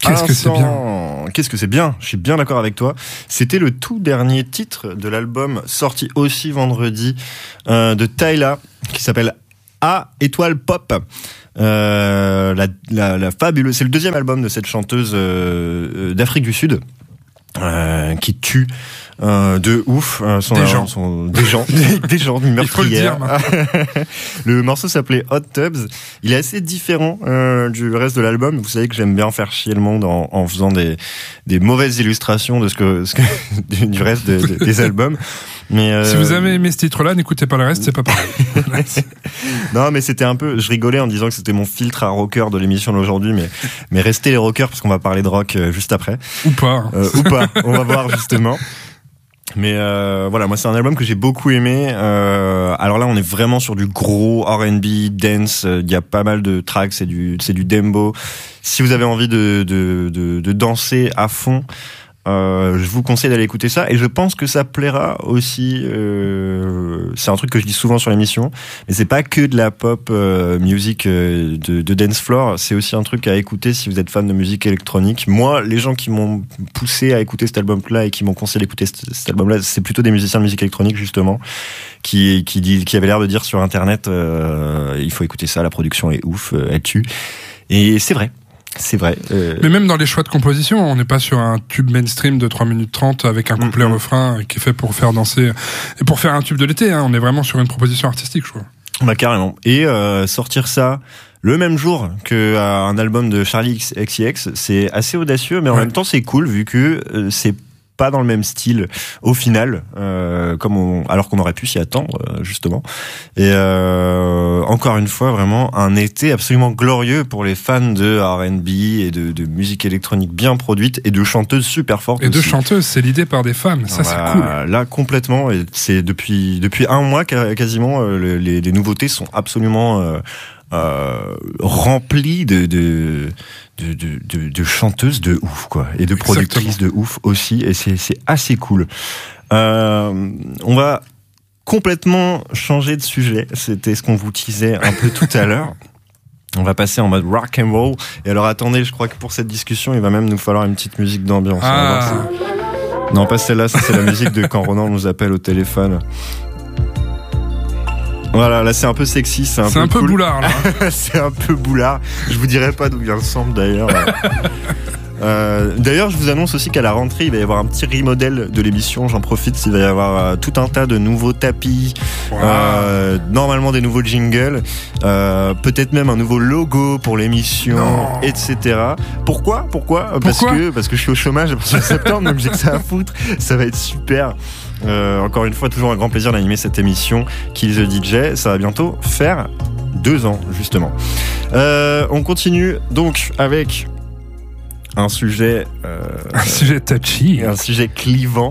Qu'est-ce que c'est bien. Qu'est-ce que c'est bien. Je suis bien d'accord avec toi. C'était le tout dernier titre de l'album sorti aussi vendredi de Tyla qui s'appelle A étoile pop. La fabuleuse. C'est le deuxième album de cette chanteuse d'Afrique du Sud qui tue. De ouf, des gens d'une meurtrière. Le morceau s'appelait Hot Tubs. Il est assez différent du reste de l'album. Vous savez que j'aime bien faire chier le monde en faisant des mauvaises illustrations de ce que du reste des albums. Mais si vous avez aimé ce titre-là, n'écoutez pas le reste, c'est pas pareil. Non, mais c'était un peu. Je rigolais en disant que c'était mon filtre à rocker de l'émission d'aujourd'hui, mais restez les rockers parce qu'on va parler de rock juste après. Ou pas. On va voir justement. Mais voilà, moi c'est un album que j'ai beaucoup aimé. Alors là, on est vraiment sur du gros R&B, dance. Il y a pas mal de tracks, c'est du dembo. Si vous avez envie de danser à fond, je vous conseille d'aller écouter ça. Et je pense que ça plaira aussi. C'est un truc que je dis souvent sur l'émission, mais c'est pas que de la pop music de dance floor. C'est aussi un truc à écouter si vous êtes fan de musique électronique. Moi, les gens qui m'ont poussé à écouter cet album-là et qui m'ont conseillé d'écouter cet album-là, c'est plutôt des musiciens de musique électronique justement, qui avaient l'air de dire sur internet, il faut écouter ça, la production est ouf, elle tue. Et c'est vrai. C'est vrai. Mais même dans les choix de composition, on n'est pas sur un tube mainstream de 3 minutes 30 avec un couplet refrain qui est fait pour faire danser et pour faire un tube de l'été. On est vraiment sur une proposition artistique, je crois. Bah carrément. Et sortir ça le même jour qu'un album de Charli XCX, c'est assez audacieux, mais en même temps c'est cool vu que c'est pas dans le même style au final, alors qu'on aurait pu s'y attendre justement. Et encore une fois, vraiment un été absolument glorieux pour les fans de R&B et de musique électronique bien produite et de chanteuses super fortes. Et aussi. De chanteuses, c'est l'idée par des femmes, ça c'est cool. Là complètement, et c'est depuis un mois quasiment, les nouveautés sont absolument remplies de chanteuses de ouf, quoi, et de productrices de ouf aussi, et c'est assez cool. On va complètement changer de sujet. C'était ce qu'on vous teasait un peu tout à l'heure. On va passer en mode rock and roll. Et alors attendez, je crois que pour cette discussion, il va même nous falloir une petite musique d'ambiance. Non, pas celle-là, ça c'est la musique de quand Ronan nous appelle au téléphone. Voilà, là c'est un peu sexy, c'est un peu cool. Boulard là. C'est un peu boulard. Je vous dirai pas d'où vient le sample d'ailleurs. D'ailleurs, je vous annonce aussi qu'à la rentrée, il va y avoir un petit remodel de l'émission. J'en profite, il va y avoir tout un tas de nouveaux tapis, normalement des nouveaux jingles, peut-être même un nouveau logo pour l'émission, etc. Pourquoi Parce que je suis au chômage à partir de septembre, donc j'ai que ça à foutre. Ça va être super. Encore une fois, toujours un grand plaisir d'animer cette émission Kill the DJ. Ça va bientôt faire 2 ans justement. On continue donc avec un sujet touchy, un sujet clivant.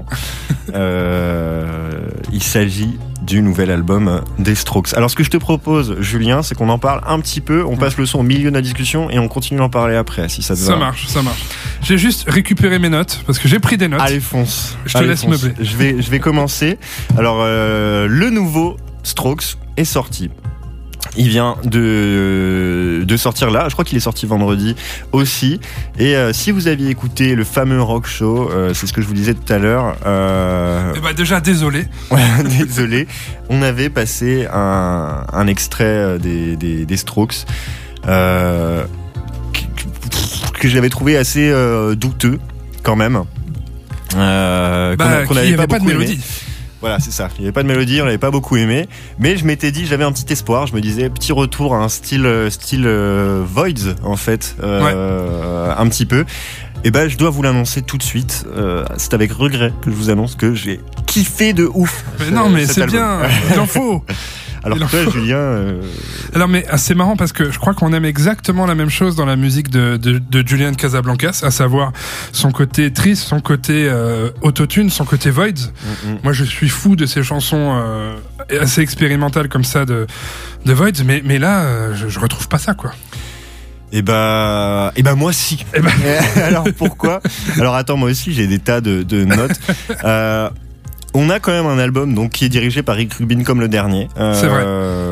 Il s'agit du nouvel album des Strokes. Alors ce que je te propose, Julien, c'est qu'on en parle un petit peu, on passe le son au milieu de la discussion et on continue d'en parler après, si ça te va. Ça marche. J'ai juste récupéré mes notes parce que j'ai pris des notes. Allez, fonce. Je te laisse meubler. Je vais commencer. Alors le nouveau Strokes est sorti. Il vient de sortir là, je crois qu'il est sorti vendredi aussi. Et si vous aviez écouté le fameux Rock Show, c'est ce que je vous disais tout à l'heure. Déjà désolé. Désolé. On avait passé un extrait des Strokes que j'avais trouvé assez douteux quand même. Qu'on n'avait pas de mélodie. Voilà, c'est ça. Il n'y avait pas de mélodie, on l'avait pas beaucoup aimé. Mais je m'étais dit, j'avais un petit espoir. Je me disais, petit retour à un style Voids, en fait. Un petit peu. Et je dois vous l'annoncer tout de suite. C'est avec regret que je vous annonce que j'ai kiffé de ouf. Mais non, mais c'est album. Bien. Il en faut. Alors toi, Julien... Alors, mais c'est marrant parce que je crois qu'on aime exactement la même chose dans la musique de Julian Casablancas, à savoir son côté triste, son côté autotune, son côté Voids. Moi, je suis fou de ces chansons assez expérimentales comme ça de Voids, mais là, je retrouve pas ça, quoi. Et moi aussi. Alors pourquoi ? Alors attends, moi aussi j'ai des tas de notes. On a quand même un album donc qui est dirigé par Rick Rubin comme le dernier, c'est vrai.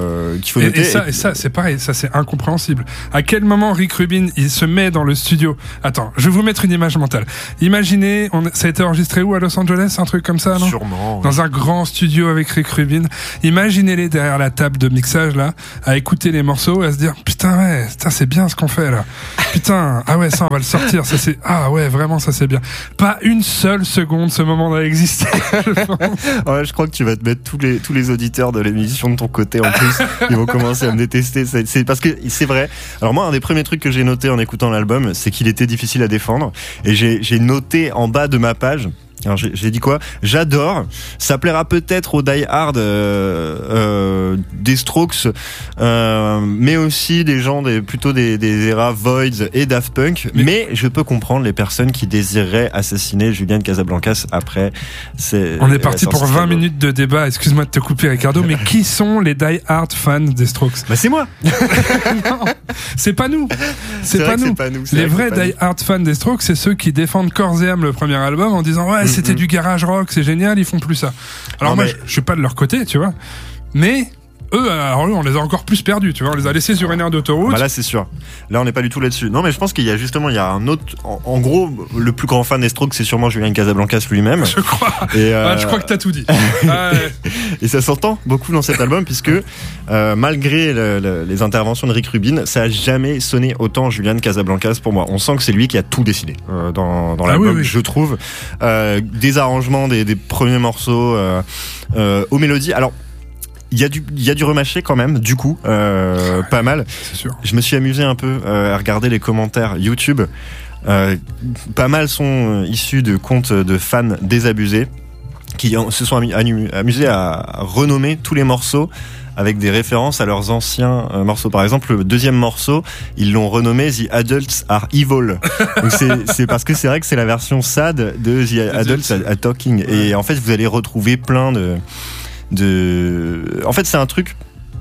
qu'il faut noter. Et ça, c'est pareil, ça c'est incompréhensible. À quel moment Rick Rubin il se met dans le studio? Attends, je vais vous mettre une image mentale. Imaginez, ça a été enregistré où, à Los Angeles, un truc comme ça, non? Sûrement. Dans un grand studio avec Rick Rubin. Imaginez-les derrière la table de mixage là, à écouter les morceaux, à se dire putain c'est bien ce qu'on fait là. Putain, ah ouais, ça on va le sortir, ça c'est vraiment ça c'est bien. Pas une seule seconde ce moment n'a existé. Ouais, je crois que tu vas te mettre tous les auditeurs de l'émission de ton côté en plus. Ils vont commencer à me détester. C'est parce que c'est vrai. Alors moi, un des premiers trucs que j'ai noté en écoutant l'album, c'est qu'il était difficile à défendre. Et j'ai noté en bas de ma page. Alors j'ai dit quoi? J'adore. Ça plaira peut-être aux Die Hard des Strokes, mais aussi des gens plutôt des eras Voids et Daft Punk. Mais je peux comprendre les personnes qui désireraient assassiner Julian Casablancas après. On est parti pour 20 minutes de débat. Excuse-moi de te couper, Ricardo, mais qui sont les Die Hard fans des Strokes? Bah c'est moi. Non, c'est pas nous. C'est pas nous. Les vrais Die Hard fans des Strokes, c'est ceux qui défendent corps et âme le premier album en disant ouais, c'était du garage rock, c'est génial, ils font plus ça. Alors moi, je suis pas de leur côté, tu vois. Mais eux, on les a encore plus perdus, tu vois. On les a laissés sur une aire d'autoroute. Bah là, c'est sûr. Là, on n'est pas du tout là-dessus. Non, mais je pense qu'il y a un autre. En gros, le plus grand fan des Strokes, c'est sûrement Julian Casablancas lui-même. Je crois. Et je crois que t'as tout dit. Et ça s'entend beaucoup dans cet album, puisque malgré les interventions de Rick Rubin, ça a jamais sonné autant Julian Casablancas pour moi. On sent que c'est lui qui a tout décidé dans l'album, je trouve. Des arrangements, des premiers morceaux aux mélodies. Alors. Il y a du remâché quand même, du coup, pas mal. C'est sûr. Je me suis amusé un peu à regarder les commentaires YouTube. Pas mal sont issus de comptes de fans désabusés qui se sont amusés à renommer tous les morceaux avec des références à leurs anciens morceaux. Par exemple, le deuxième morceau, ils l'ont renommé The Adults Are Evil. Donc c'est parce que c'est vrai que c'est la version sad de The Adults Are Talking. Et en fait, vous allez retrouver plein en fait, c'est un truc.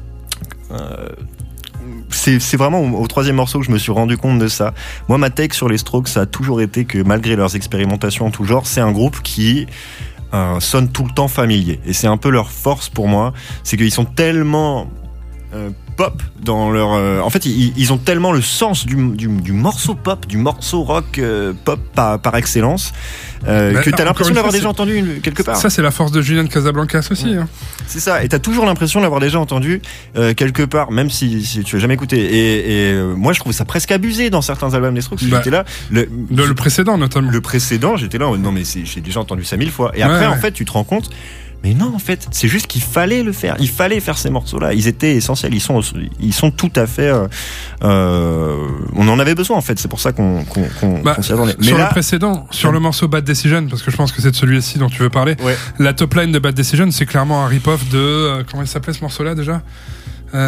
C'est vraiment au troisième morceau que je me suis rendu compte de ça. Moi, ma take sur les Strokes, ça a toujours été que malgré leurs expérimentations en tout genre, c'est un groupe qui sonne tout le temps familier. Et c'est un peu leur force pour moi, c'est qu'ils sont tellement pop dans leur en fait ils ont tellement le sens du morceau pop, du morceau rock pop par excellence que t'as l'impression d'avoir déjà entendu quelque part. Ça c'est la force de Julian Casablancas aussi. C'est ça, et t'as toujours l'impression d'avoir déjà entendu quelque part, même si tu as jamais écouté. Et moi je trouve ça presque abusé dans certains albums des Strokes. J'étais là le précédent notamment. Le précédent, j'étais là non mais j'ai déjà entendu ça 1000 fois. Et après en fait tu te rends compte. Mais non, en fait, c'est juste qu'il fallait le faire. Il fallait faire ces morceaux-là. Ils étaient essentiels. Ils sont tout à fait. On en avait besoin, en fait. C'est pour ça qu'on s'y attendait. Sur le précédent, sur le morceau Bad Decision, parce que je pense que c'est de celui-ci dont tu veux parler. Ouais. La top line de Bad Decision, c'est clairement un rip-off de comment il s'appelait ce morceau-là déjà? Ah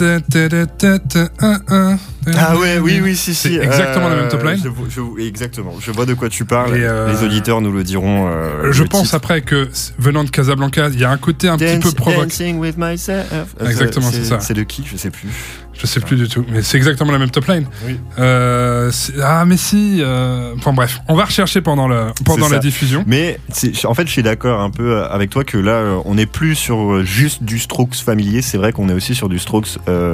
ouais, oui, si. C'est exactement la même top line. Exactement. Je vois de quoi tu parles. Les auditeurs nous le diront. Je pense après que venant de Casablanca, il y a un côté un petit peu provoque. Dancing with myself. Exactement, c'est ça. C'est de qui? Je sais plus. Je sais plus du tout, mais c'est exactement la même top line. Oui. Mais si. Enfin bref, on va rechercher pendant la diffusion. Mais en fait, je suis d'accord un peu avec toi que là, on n'est plus sur juste du Strokes familier. C'est vrai qu'on est aussi sur du Strokes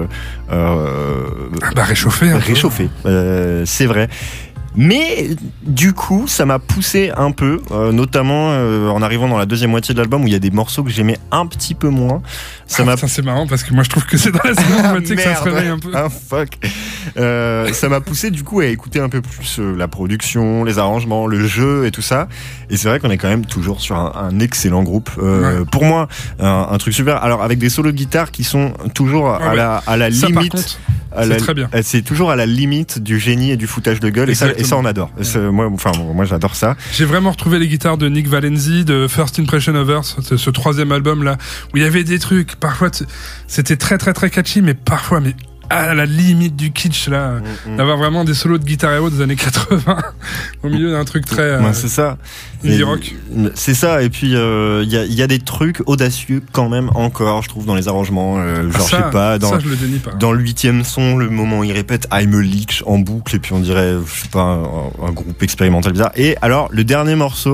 réchauffé. C'est vrai. Mais du coup, ça m'a poussé un peu, notamment en arrivant dans la deuxième moitié de l'album où il y a des morceaux que j'aimais un petit peu moins. Ça c'est marrant parce que moi je trouve que c'est dans la seconde moitié que ça se réveille un peu. Ah fuck. Ça m'a poussé du coup à écouter un peu plus la production, les arrangements, le jeu et tout ça. Et c'est vrai qu'on est quand même toujours sur un excellent groupe. Pour moi, un truc super. Alors avec des solos de guitare qui sont toujours à la limite. Par contre, c'est très bien. C'est toujours à la limite du génie et du foutage de gueule. Et ça on adore. Moi j'adore ça. J'ai vraiment retrouvé les guitares de Nick Valenzi de First Impression of Earth, ce troisième album là, où il y avait des trucs, parfois c'était très très très catchy, mais parfois à la limite du kitsch là, d'avoir vraiment des solos de guitare et des années 80 au milieu d'un truc très c'est ça. Indie rock. C'est ça, et puis il y a des trucs audacieux quand même encore, je trouve, dans les arrangements, je sais pas, je le dénie pas. Dans le 8e son, le moment où il répète I'm a Leech en boucle, et puis on dirait je sais pas un groupe expérimental bizarre. Et alors le dernier morceau,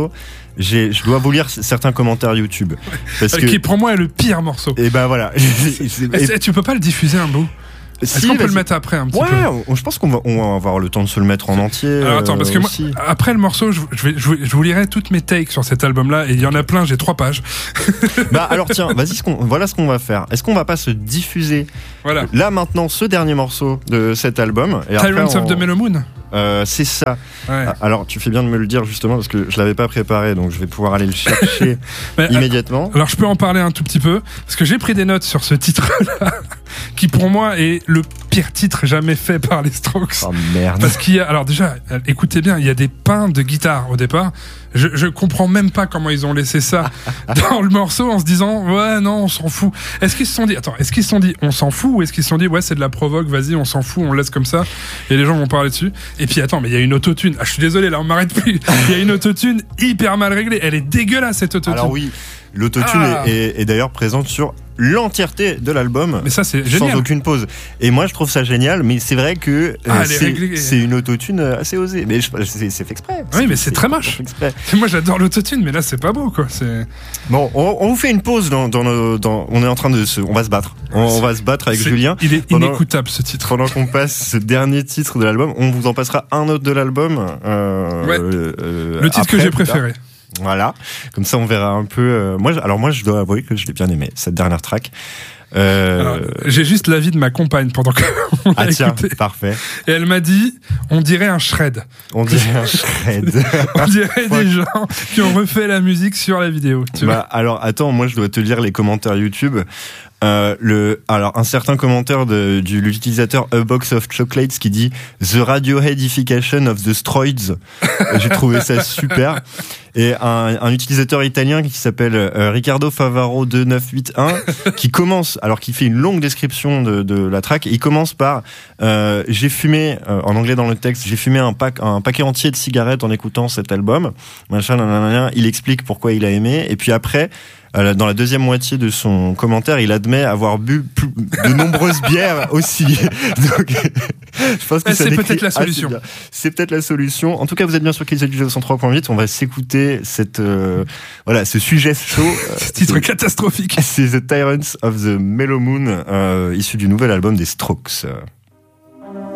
je dois vous lire certains commentaires YouTube. Parce qui pour moi est le pire morceau. Et ben voilà. Tu peux pas le diffuser un bout? Est-ce qu'on peut le mettre après un petit peu? Ouais, je pense qu'on va avoir le temps de se le mettre en entier. Alors attends, parce que moi, après le morceau, je vous lirai toutes mes takes sur cet album-là, et il y en a plein, j'ai 3 pages. Bah alors tiens, voilà ce qu'on va faire. Est-ce qu'on va pas se diffuser là maintenant ce dernier morceau de cet album, et Tyrants of the Mellow Moon? C'est ça. Ouais. Alors tu fais bien de me le dire justement parce que je l'avais pas préparé, donc je vais pouvoir aller le chercher immédiatement. Alors je peux en parler un tout petit peu parce que j'ai pris des notes sur ce titre-là, qui pour moi est le pire titre jamais fait par les Strokes. Oh merde. Parce qu'il y a, alors déjà, écoutez bien, il y a des pains de guitare au départ. Je comprends même pas comment ils ont laissé ça dans le morceau en se disant ouais non on s'en fout. Est-ce qu'ils se sont dit on s'en fout, ou est-ce qu'ils se sont dit ouais c'est de la provoque, vas-y on s'en fout, on laisse comme ça et les gens vont parler dessus. Et puis attends, mais il y a une autotune. Ah je suis désolé là on m'arrête plus. Il y a une autotune hyper mal réglée. Elle est dégueulasse cette autotune. Alors oui, l'autotune est d'ailleurs présente sur l'entièreté de l'album. Mais ça c'est génial. Sans aucune pause. Et moi je trouve ça génial, mais c'est vrai que c'est une autotune assez osée. Mais c'est fait exprès. Oui, mais c'est très moche. Moi j'adore l'autotune, mais là c'est pas beau quoi. Bon, on vous fait une pause on est en train on va se battre. On va se battre avec Julien. Il est inécoutable ce titre. Pendant qu'on passe ce dernier titre de l'album, on vous en passera un autre de l'album. Le titre que j'ai préféré. Voilà, comme ça on verra un peu. Moi je dois avouer que je l'ai bien aimé cette dernière track. Alors, j'ai juste l'avis de ma compagne pendant qu'on a écouté. Parfait. Et elle m'a dit, on dirait un shred. On dirait un shred. On dirait des gens qui ont refait la musique sur la vidéo. Alors attends, moi je dois te lire les commentaires YouTube. Alors un certain commentaire de l'utilisateur A Box of Chocolates qui dit The Radioheadification of the Stroids. J'ai trouvé ça super. Et un utilisateur italien qui s'appelle Riccardo Favaro 2981 qui fait une longue description de la track. Il commence par j'ai fumé en anglais dans le texte, j'ai fumé un paquet entier de cigarettes en écoutant cet album. Machin, nanana. Il explique pourquoi il a aimé. Et puis après, dans la deuxième moitié de son commentaire, il admet avoir bu de nombreuses bières aussi. Donc, je pense que c'est peut-être la solution. C'est peut-être la solution. En tout cas, vous êtes bien sur Kills 103.8. On va s'écouter ce sujet chaud. Ce titre catastrophique. C'est The Tyrants of the Mellow Moon, issu du nouvel album des Strokes.